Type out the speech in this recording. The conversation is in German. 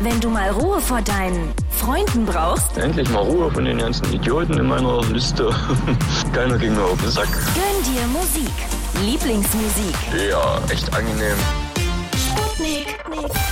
Wenn du mal Ruhe vor deinen Freunden brauchst, Endlich mal Ruhe von den ganzen Idioten in meiner Liste. Keiner ging mir auf den Sack. gönn dir Musik. Lieblingsmusik. Ja, echt angenehm. Sputnik.